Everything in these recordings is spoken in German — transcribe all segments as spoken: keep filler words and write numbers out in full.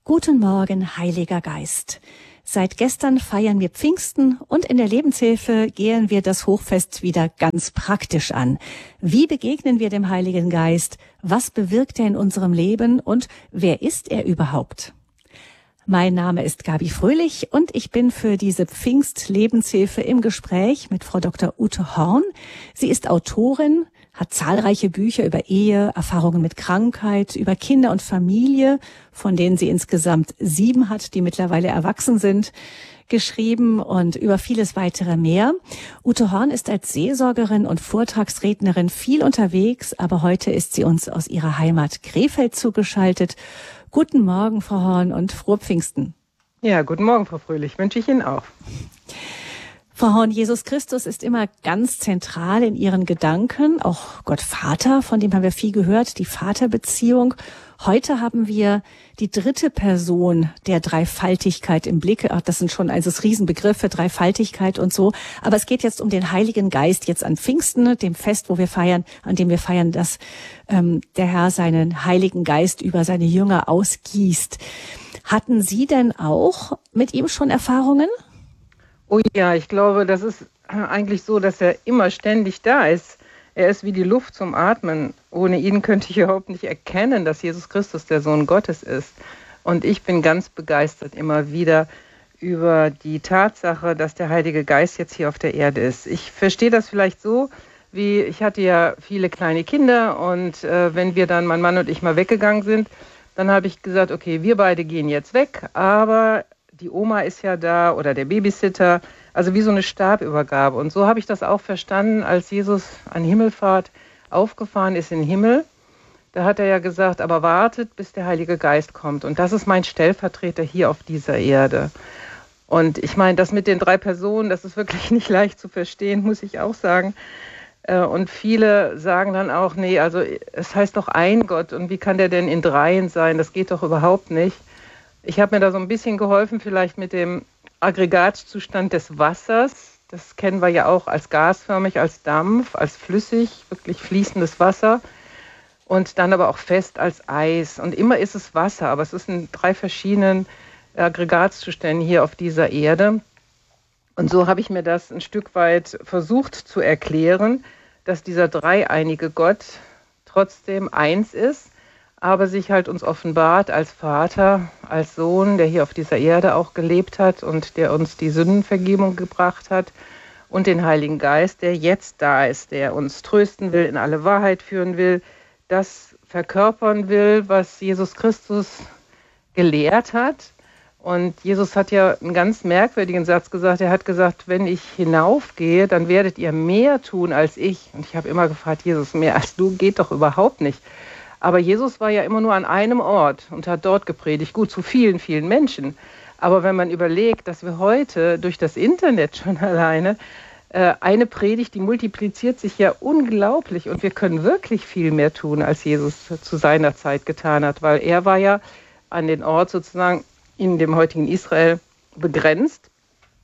Guten Morgen, Heiliger Geist. Seit gestern feiern wir Pfingsten und in der Lebenshilfe gehen wir das Hochfest wieder ganz praktisch an. Wie begegnen wir dem Heiligen Geist? Was bewirkt er in unserem Leben und wer ist er überhaupt? Mein Name ist Gabi Fröhlich und ich bin für diese Pfingst-Lebenshilfe im Gespräch mit Frau Doktor Ute Horn. Sie ist Autorin, hat zahlreiche Bücher über Ehe, Erfahrungen mit Krankheit, über Kinder und Familie, von denen sie insgesamt sieben hat, die mittlerweile erwachsen sind, geschrieben und über vieles weitere mehr. Ute Horn ist als Seelsorgerin und Vortragsrednerin viel unterwegs, aber heute ist sie uns aus ihrer Heimat Krefeld zugeschaltet. Guten Morgen, Frau Horn, und frohe Pfingsten. Ja, guten Morgen, Frau Fröhlich, wünsche ich Ihnen auch. Frau Horn, Jesus Christus ist immer ganz zentral in Ihren Gedanken, auch Gott Vater, von dem haben wir viel gehört, die Vaterbeziehung. Heute haben wir die dritte Person der Dreifaltigkeit im Blick. Ach, das sind schon also Riesenbegriffe, Dreifaltigkeit und so. Aber es geht jetzt um den Heiligen Geist, jetzt an Pfingsten, dem Fest, wo wir feiern, an dem wir feiern, dass ähm, der Herr seinen Heiligen Geist über seine Jünger ausgießt. Hatten Sie denn auch mit ihm schon Erfahrungen? Oh ja, ich glaube, das ist eigentlich so, dass er immer ständig da ist. Er ist wie die Luft zum Atmen. Ohne ihn könnte ich überhaupt nicht erkennen, dass Jesus Christus der Sohn Gottes ist. Und ich bin ganz begeistert immer wieder über die Tatsache, dass der Heilige Geist jetzt hier auf der Erde ist. Ich verstehe das vielleicht so, wie ich hatte ja viele kleine Kinder und äh, wenn wir dann, mein Mann und ich, mal weggegangen sind, dann habe ich gesagt, okay, wir beide gehen jetzt weg, aber die Oma ist ja da oder der Babysitter, also wie so eine Stabübergabe. Und so habe ich das auch verstanden, als Jesus an Himmelfahrt aufgefahren ist in den Himmel. Da hat er ja gesagt, aber wartet, bis der Heilige Geist kommt. Und das ist mein Stellvertreter hier auf dieser Erde. Und ich meine, das mit den drei Personen, das ist wirklich nicht leicht zu verstehen, muss ich auch sagen. Und viele sagen dann auch, nee, also es heißt doch ein Gott und wie kann der denn in dreien sein? Das geht doch überhaupt nicht. Ich habe mir da so ein bisschen geholfen, vielleicht mit dem Aggregatzustand des Wassers. Das kennen wir ja auch als gasförmig, als Dampf, als flüssig, wirklich fließendes Wasser. Und dann aber auch fest als Eis. Und immer ist es Wasser, aber es ist in drei verschiedenen Aggregatzuständen hier auf dieser Erde. Und so habe ich mir das ein Stück weit versucht zu erklären, dass dieser dreieinige Gott trotzdem eins ist, aber sich halt uns offenbart als Vater, als Sohn, der hier auf dieser Erde auch gelebt hat und der uns die Sündenvergebung gebracht hat und den Heiligen Geist, der jetzt da ist, der uns trösten will, in alle Wahrheit führen will, das verkörpern will, was Jesus Christus gelehrt hat. Und Jesus hat ja einen ganz merkwürdigen Satz gesagt. Er hat gesagt, wenn ich hinaufgehe, dann werdet ihr mehr tun als ich. Und ich habe immer gefragt, Jesus, mehr als du geht doch überhaupt nicht. Aber Jesus war ja immer nur an einem Ort und hat dort gepredigt, gut, zu vielen, vielen Menschen. Aber wenn man überlegt, dass wir heute durch das Internet schon alleine, äh, eine Predigt, die multipliziert sich ja unglaublich und wir können wirklich viel mehr tun, als Jesus zu seiner Zeit getan hat, weil er war ja an den Ort sozusagen in dem heutigen Israel begrenzt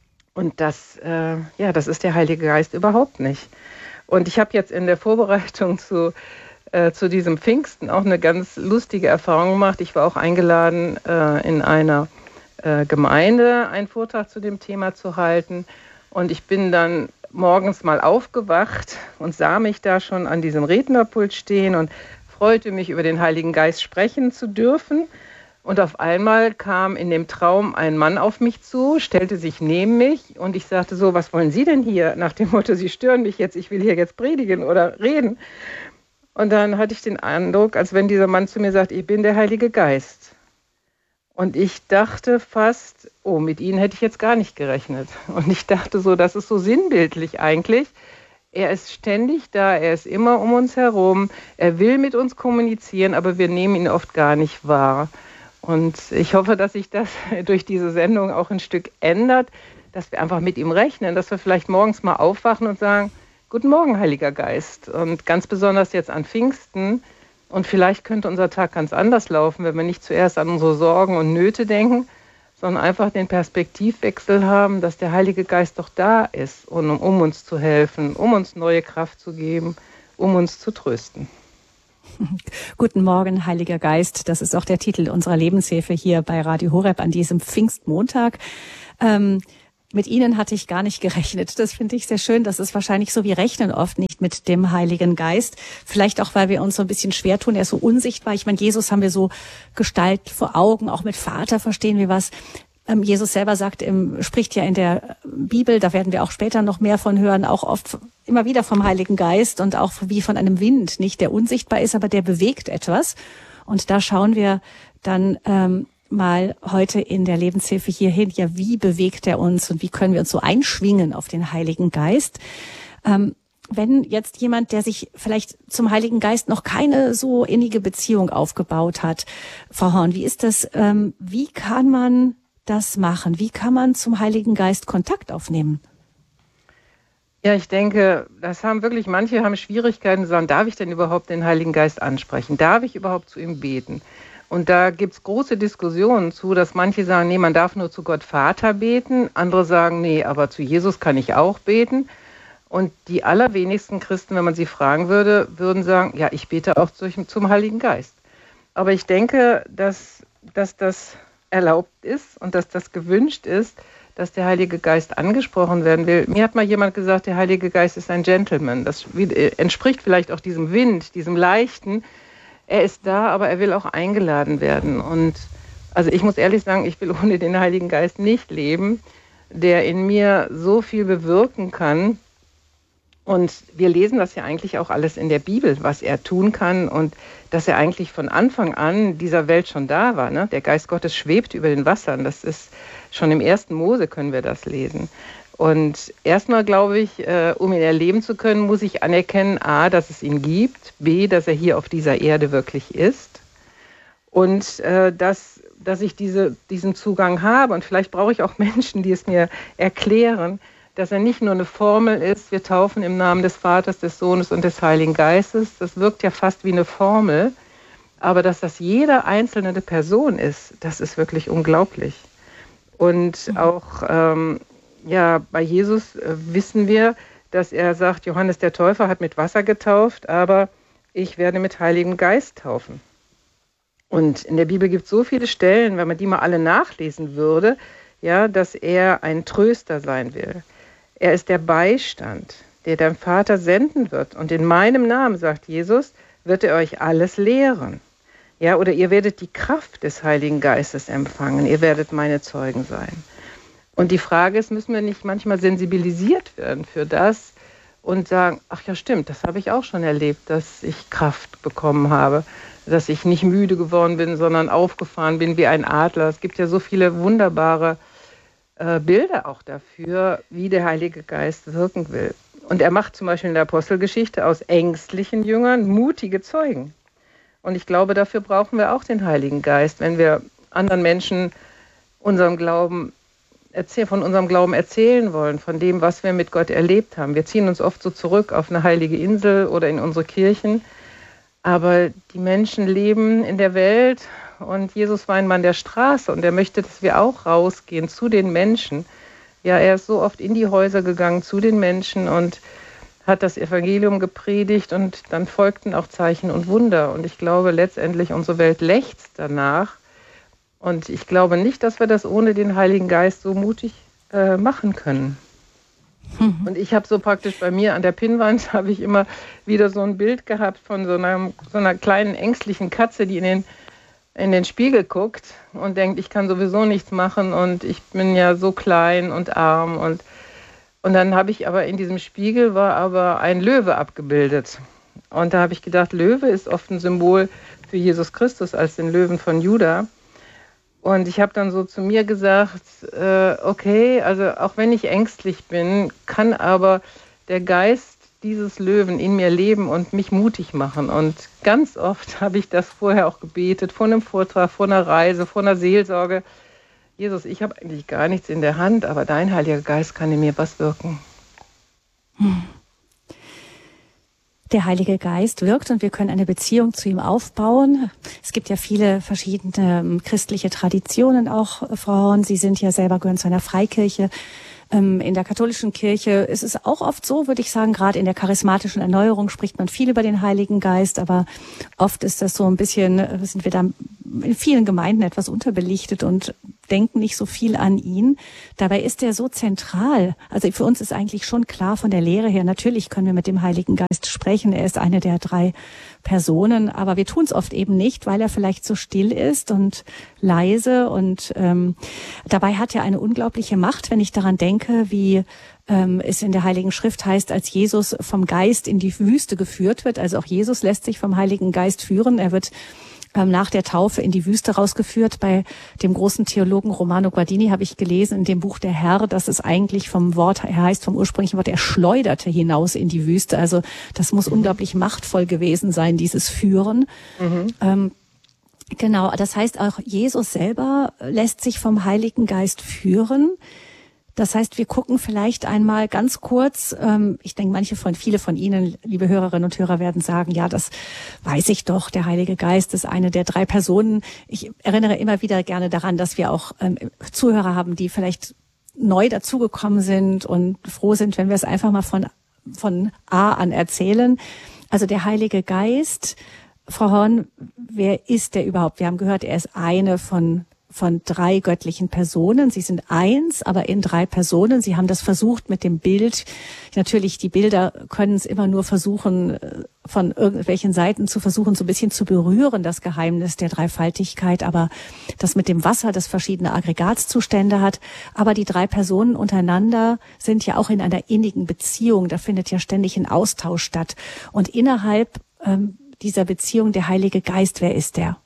und das, äh, ja, das ist der Heilige Geist überhaupt nicht. Und ich habe jetzt in der Vorbereitung zu Äh, zu diesem Pfingsten auch eine ganz lustige Erfahrung gemacht. Ich war auch eingeladen, äh, in einer äh, Gemeinde einen Vortrag zu dem Thema zu halten. Und ich bin dann morgens mal aufgewacht und sah mich da schon an diesem Rednerpult stehen und freute mich, über den Heiligen Geist sprechen zu dürfen. Und auf einmal kam in dem Traum ein Mann auf mich zu, stellte sich neben mich und ich sagte so, was wollen Sie denn hier? Nach dem Motto, Sie stören mich jetzt, ich will hier jetzt predigen oder reden. Und dann hatte ich den Eindruck, als wenn dieser Mann zu mir sagt, ich bin der Heilige Geist. Und ich dachte fast, oh, mit Ihnen hätte ich jetzt gar nicht gerechnet. Und ich dachte so, das ist so sinnbildlich eigentlich. Er ist ständig da, er ist immer um uns herum, er will mit uns kommunizieren, aber wir nehmen ihn oft gar nicht wahr. Und ich hoffe, dass sich das durch diese Sendung auch ein Stück ändert, dass wir einfach mit ihm rechnen, dass wir vielleicht morgens mal aufwachen und sagen, guten Morgen, Heiliger Geist. Und ganz besonders jetzt an Pfingsten. Und vielleicht könnte unser Tag ganz anders laufen, wenn wir nicht zuerst an unsere Sorgen und Nöte denken, sondern einfach den Perspektivwechsel haben, dass der Heilige Geist doch da ist, um, um uns zu helfen, um uns neue Kraft zu geben, um uns zu trösten. Guten Morgen, Heiliger Geist. Das ist auch der Titel unserer Lebenshilfe hier bei Radio Horeb an diesem Pfingstmontag. Ähm, mit Ihnen hatte ich gar nicht gerechnet. Das finde ich sehr schön. Das ist wahrscheinlich so, wir rechnen oft nicht mit dem Heiligen Geist. Vielleicht auch, weil wir uns so ein bisschen schwer tun. Er ist so unsichtbar. Ich meine, Jesus haben wir so Gestalt vor Augen. Auch mit Vater verstehen wir was. Ähm, Jesus selber sagt, im, spricht ja in der Bibel, da werden wir auch später noch mehr von hören, auch oft immer wieder vom Heiligen Geist und auch wie von einem Wind, nicht der unsichtbar ist, aber der bewegt etwas. Und da schauen wir dann ähm, mal heute in der Lebenshilfe hierhin, ja, wie bewegt er uns und wie können wir uns so einschwingen auf den Heiligen Geist. Ähm, wenn jetzt jemand, der sich vielleicht zum Heiligen Geist noch keine so innige Beziehung aufgebaut hat, Frau Horn, wie ist das, ähm, wie kann man das machen? Wie kann man zum Heiligen Geist Kontakt aufnehmen? Ja, ich denke, das haben wirklich, manche haben Schwierigkeiten zu sagen, darf ich denn überhaupt den Heiligen Geist ansprechen? Darf ich überhaupt zu ihm beten? Und da gibt es große Diskussionen zu, dass manche sagen, nee, man darf nur zu Gott Vater beten. Andere sagen, nee, aber zu Jesus kann ich auch beten. Und die allerwenigsten Christen, wenn man sie fragen würde, würden sagen, ja, ich bete auch zum Heiligen Geist. Aber ich denke, dass, dass das erlaubt ist und dass das gewünscht ist, dass der Heilige Geist angesprochen werden will. Mir hat mal jemand gesagt, der Heilige Geist ist ein Gentleman. Das entspricht vielleicht auch diesem Wind, diesem Leichten. Er ist da, aber er will auch eingeladen werden. Und also ich muss ehrlich sagen, ich will ohne den Heiligen Geist nicht leben, der in mir so viel bewirken kann. Und wir lesen das ja eigentlich auch alles in der Bibel, was er tun kann und dass er eigentlich von Anfang an dieser Welt schon da war. Ne? Der Geist Gottes schwebt über den Wassern. Das ist schon im ersten Mose können wir das lesen. Und erstmal glaube ich, äh, um ihn erleben zu können, muss ich anerkennen, a, dass es ihn gibt, b, dass er hier auf dieser Erde wirklich ist und äh, dass, dass ich diese, diesen Zugang habe. Und vielleicht brauche ich auch Menschen, die es mir erklären, dass er nicht nur eine Formel ist, wir taufen im Namen des Vaters, des Sohnes und des Heiligen Geistes. Das wirkt ja fast wie eine Formel, aber dass das jede einzelne Person ist, das ist wirklich unglaublich. Und auch ähm, ja, bei Jesus äh, wissen wir, dass er sagt, Johannes der Täufer hat mit Wasser getauft, aber ich werde mit Heiligem Geist taufen. Und in der Bibel gibt es so viele Stellen, wenn man die mal alle nachlesen würde, ja, dass er ein Tröster sein will. Er ist der Beistand, der dein Vater senden wird. Und in meinem Namen, sagt Jesus, wird er euch alles lehren. Ja, oder ihr werdet die Kraft des Heiligen Geistes empfangen. Ihr werdet meine Zeugen sein. Und die Frage ist, müssen wir nicht manchmal sensibilisiert werden für das und sagen, ach ja, stimmt, das habe ich auch schon erlebt, dass ich Kraft bekommen habe, dass ich nicht müde geworden bin, sondern aufgefahren bin wie ein Adler. Es gibt ja so viele wunderbare äh, Bilder auch dafür, wie der Heilige Geist wirken will. Und er macht zum Beispiel in der Apostelgeschichte aus ängstlichen Jüngern mutige Zeugen. Und ich glaube, dafür brauchen wir auch den Heiligen Geist, wenn wir anderen Menschen unserem Glauben erzähl- von unserem Glauben erzählen wollen, von dem, was wir mit Gott erlebt haben. Wir ziehen uns oft so zurück auf eine heilige Insel oder in unsere Kirchen, aber die Menschen leben in der Welt und Jesus war ein Mann der Straße und er möchte, dass wir auch rausgehen zu den Menschen. Ja, er ist so oft in die Häuser gegangen zu den Menschen und hat das Evangelium gepredigt und dann folgten auch Zeichen und Wunder. Und ich glaube, letztendlich unsere Welt lechzt danach. Und ich glaube nicht, dass wir das ohne den Heiligen Geist so mutig äh, machen können. Mhm. Und ich habe so praktisch bei mir an der Pinnwand, habe ich immer wieder so ein Bild gehabt von so einer, so einer kleinen ängstlichen Katze, die in den, in den Spiegel guckt und denkt, ich kann sowieso nichts machen und ich bin ja so klein und arm. Und, und dann habe ich aber in diesem Spiegel war aber ein Löwe abgebildet. Und da habe ich gedacht, Löwe ist oft ein Symbol für Jesus Christus als den Löwen von Juda. Und ich habe dann so zu mir gesagt, äh, okay, also auch wenn ich ängstlich bin, kann aber der Geist dieses Löwen in mir leben und mich mutig machen. Und ganz oft habe ich das vorher auch gebetet, vor einem Vortrag, vor einer Reise, vor einer Seelsorge. Jesus, ich habe eigentlich gar nichts in der Hand, aber dein Heiliger Geist kann in mir was wirken. Hm. Der Heilige Geist wirkt und wir können eine Beziehung zu ihm aufbauen. Es gibt ja viele verschiedene christliche Traditionen auch, Frau Horn. Sie sind ja selber, gehören zu einer Freikirche. Ähm, in der katholischen Kirche ist es auch oft so, würde ich sagen, gerade in der charismatischen Erneuerung spricht man viel über den Heiligen Geist, aber oft ist das so ein bisschen, äh, sind wir da in vielen Gemeinden etwas unterbelichtet und denken nicht so viel an ihn. Dabei ist er so zentral. Also für uns ist eigentlich schon klar von der Lehre her, natürlich können wir mit dem Heiligen Geist sprechen. Er ist eine der drei Personen, aber wir tun es oft eben nicht, weil er vielleicht so still ist und leise. Und ähm, dabei hat er eine unglaubliche Macht, wenn ich daran denke, wie ähm, es in der Heiligen Schrift heißt, als Jesus vom Geist in die Wüste geführt wird. Also auch Jesus lässt sich vom Heiligen Geist führen. Er wird nach der Taufe in die Wüste rausgeführt. Bei dem großen Theologen Romano Guardini habe ich gelesen in dem Buch Der Herr, dass es eigentlich vom Wort, er heißt vom ursprünglichen Wort, er schleuderte hinaus in die Wüste. Also das muss mhm. unglaublich machtvoll gewesen sein, dieses Führen. Mhm. Ähm, genau, das heißt auch Jesus selber lässt sich vom Heiligen Geist führen. Das heißt, wir gucken vielleicht einmal ganz kurz, ähm, ich denke, manche von, viele von Ihnen, liebe Hörerinnen und Hörer, werden sagen, ja, das weiß ich doch, der Heilige Geist ist eine der drei Personen. Ich erinnere immer wieder gerne daran, dass wir auch ähm, Zuhörer haben, die vielleicht neu dazugekommen sind und froh sind, wenn wir es einfach mal von, von A an erzählen. Also der Heilige Geist, Frau Horn, wer ist der überhaupt? Wir haben gehört, er ist eine von von drei göttlichen Personen. Sie sind eins, aber in drei Personen. Sie haben das versucht mit dem Bild. Natürlich, die Bilder können es immer nur versuchen, von irgendwelchen Seiten zu versuchen, so ein bisschen zu berühren, das Geheimnis der Dreifaltigkeit. Aber das mit dem Wasser, das verschiedene Aggregatzustände hat. Aber die drei Personen untereinander sind ja auch in einer innigen Beziehung. Da findet ja ständig ein Austausch statt. Und innerhalb ähm, dieser Beziehung der Heilige Geist, wer ist der?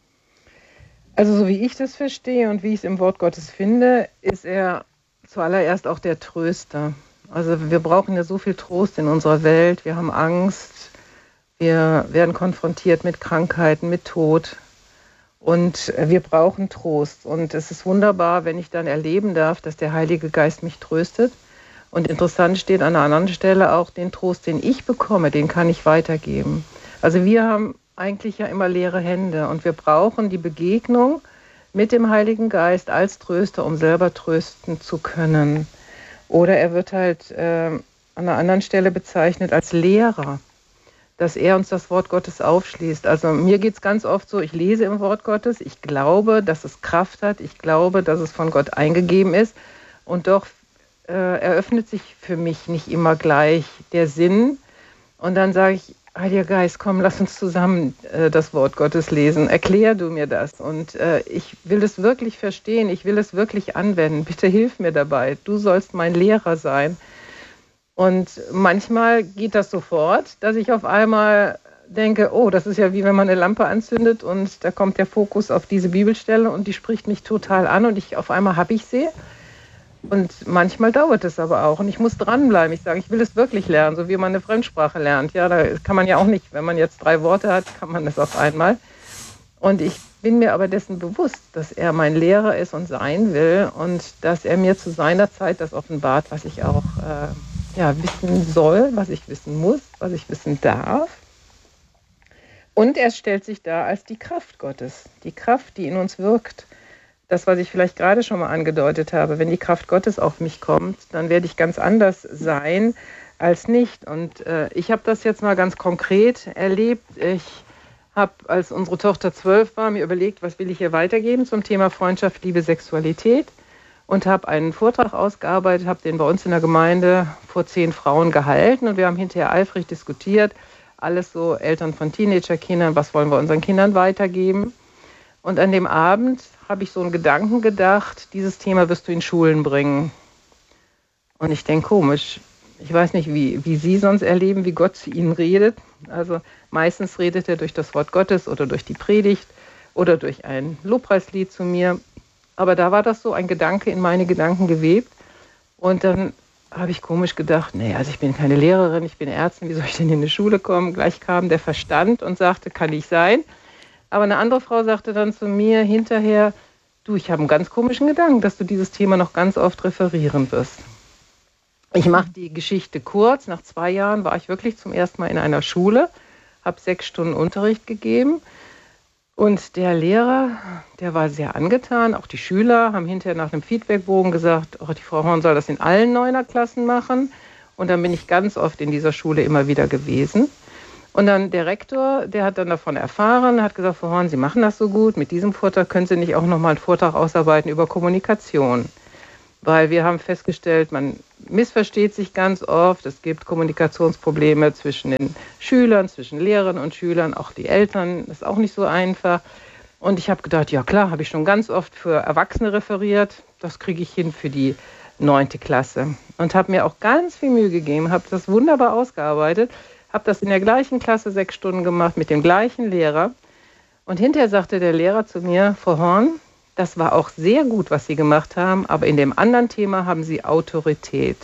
Also so wie ich das verstehe und wie ich es im Wort Gottes finde, ist er zuallererst auch der Tröster. Also wir brauchen ja so viel Trost in unserer Welt. Wir haben Angst, wir werden konfrontiert mit Krankheiten, mit Tod und wir brauchen Trost. Und es ist wunderbar, wenn ich dann erleben darf, dass der Heilige Geist mich tröstet. Und interessant steht an einer anderen Stelle auch, den Trost, den ich bekomme, den kann ich weitergeben. Also wir haben eigentlich ja immer leere Hände und wir brauchen die Begegnung mit dem Heiligen Geist als Tröster, um selber trösten zu können. Oder er wird halt äh, an einer anderen Stelle bezeichnet als Lehrer, dass er uns das Wort Gottes aufschließt. Also mir geht es ganz oft so, ich lese im Wort Gottes, ich glaube, dass es Kraft hat, ich glaube, dass es von Gott eingegeben ist und doch äh, eröffnet sich für mich nicht immer gleich der Sinn und dann sage ich, Heiliger Geist, komm, lass uns zusammen äh, das Wort Gottes lesen. Erklär du mir das. Und äh, ich will es wirklich verstehen. Ich will es wirklich anwenden. Bitte hilf mir dabei. Du sollst mein Lehrer sein. Und manchmal geht das sofort, dass ich auf einmal denke, oh, das ist ja wie wenn man eine Lampe anzündet und da kommt der Fokus auf diese Bibelstelle und die spricht mich total an und ich auf einmal habe ich sie. Und manchmal dauert es aber auch und ich muss dranbleiben. Ich sage, ich will es wirklich lernen, so wie man eine Fremdsprache lernt. Ja, da kann man ja auch nicht, wenn man jetzt drei Worte hat, kann man das auf einmal. Und ich bin mir aber dessen bewusst, dass er mein Lehrer ist und sein will und dass er mir zu seiner Zeit das offenbart, was ich auch äh, ja, wissen soll, was ich wissen muss, was ich wissen darf. Und er stellt sich dar als die Kraft Gottes, die Kraft, die in uns wirkt. Das, was ich vielleicht gerade schon mal angedeutet habe, wenn die Kraft Gottes auf mich kommt, dann werde ich ganz anders sein als nicht. Und äh, ich habe das jetzt mal ganz konkret erlebt. Ich habe, als unsere Tochter zwölf war, mir überlegt, was will ich ihr weitergeben zum Thema Freundschaft, Liebe, Sexualität und habe einen Vortrag ausgearbeitet, habe den bei uns in der Gemeinde vor zehn Frauen gehalten und wir haben hinterher eifrig diskutiert, alles so Eltern von Teenagerkindern, was wollen wir unseren Kindern weitergeben. Und an dem Abend habe ich so einen Gedanken gedacht, dieses Thema wirst du in Schulen bringen. Und ich denke, komisch, ich weiß nicht, wie, wie Sie sonst erleben, wie Gott zu Ihnen redet. Also meistens redet er durch das Wort Gottes oder durch die Predigt oder durch ein Lobpreislied zu mir. Aber da war das so ein Gedanke in meine Gedanken gewebt. Und dann habe ich komisch gedacht, nee, also ich bin keine Lehrerin, ich bin Ärztin, wie soll ich denn in die Schule kommen? Gleich kam der Verstand und sagte, kann nicht sein. Aber eine andere Frau sagte dann zu mir hinterher, du, ich habe einen ganz komischen Gedanken, dass du dieses Thema noch ganz oft referieren wirst. Ich mache die Geschichte kurz. Nach zwei Jahren war ich wirklich zum ersten Mal in einer Schule, habe sechs Stunden Unterricht gegeben Und der Lehrer, der war sehr angetan. Auch die Schüler haben hinterher nach einem Feedbackbogen gesagt, oh, die Frau Horn soll das in allen Neunerklassen machen. Und dann bin ich ganz oft in dieser Schule immer wieder gewesen. Und dann der Rektor, der hat dann davon erfahren, hat gesagt, Frau Horn, Sie machen das so gut, mit diesem Vortrag können Sie nicht auch nochmal einen Vortrag ausarbeiten über Kommunikation. Weil wir haben festgestellt, man missversteht sich ganz oft, es gibt Kommunikationsprobleme zwischen den Schülern, zwischen Lehrern und Schülern, auch die Eltern, das ist auch nicht so einfach. Und ich habe gedacht, ja klar, habe ich schon ganz oft für Erwachsene referiert, das kriege ich hin für die neunte Klasse. Und habe mir auch ganz viel Mühe gegeben, habe das wunderbar ausgearbeitet, habe das in der gleichen Klasse sechs Stunden gemacht mit dem gleichen Lehrer. Und hinterher sagte der Lehrer zu mir, Frau Horn, das war auch sehr gut, was Sie gemacht haben, aber in dem anderen Thema haben Sie Autorität.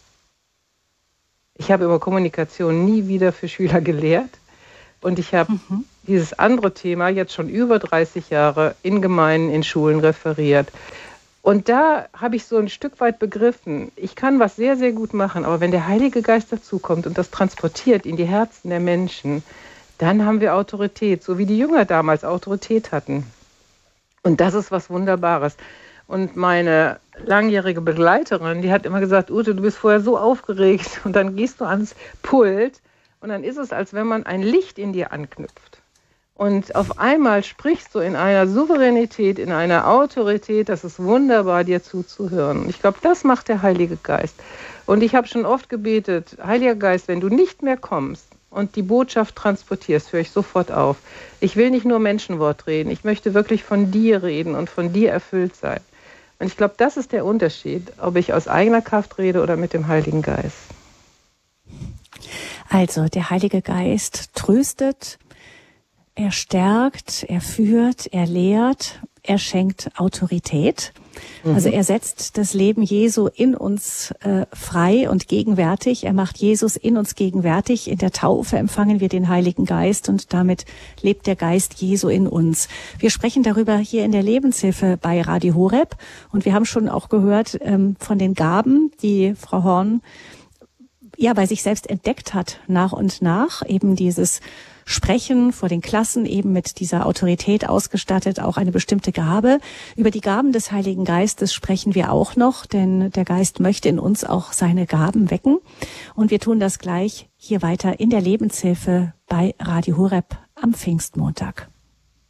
Ich habe über Kommunikation nie wieder für Schüler gelehrt und ich habe mhm. dieses andere Thema jetzt schon über dreißig Jahre in Gemeinden, in Schulen referiert. Und da habe ich so ein Stück weit begriffen, ich kann was sehr, sehr gut machen, aber wenn der Heilige Geist dazukommt und das transportiert in die Herzen der Menschen, dann haben wir Autorität, so wie die Jünger damals Autorität hatten. Und das ist was Wunderbares. Und meine langjährige Begleiterin, die hat immer gesagt, Ute, du bist vorher so aufgeregt und dann gehst du ans Pult und dann ist es, als wenn man ein Licht in dir anknüpft. Und auf einmal sprichst du in einer Souveränität, in einer Autorität, das ist wunderbar, dir zuzuhören. Und ich glaube, das macht der Heilige Geist. Und ich habe schon oft gebetet, Heiliger Geist, wenn du nicht mehr kommst und die Botschaft transportierst, höre ich sofort auf. Ich will nicht nur Menschenwort reden, ich möchte wirklich von dir reden und von dir erfüllt sein. Und ich glaube, das ist der Unterschied, ob ich aus eigener Kraft rede oder mit dem Heiligen Geist. Also, der Heilige Geist tröstet, er stärkt, er führt, er lehrt, er schenkt Autorität. Mhm. Also er setzt das Leben Jesu in uns äh, frei und gegenwärtig. Er macht Jesus in uns gegenwärtig. In der Taufe empfangen wir den Heiligen Geist und damit lebt der Geist Jesu in uns. Wir sprechen darüber hier in der Lebenshilfe bei Radio Horeb und wir haben schon auch gehört ähm, von den Gaben, die Frau Horn ja bei sich selbst entdeckt hat, nach und nach. Eben dieses Sprechen vor den Klassen, eben mit dieser Autorität ausgestattet, auch eine bestimmte Gabe. Über die Gaben des Heiligen Geistes sprechen wir auch noch, denn der Geist möchte in uns auch seine Gaben wecken. Und wir tun das gleich hier weiter in der Lebenshilfe bei Radio Horeb am Pfingstmontag.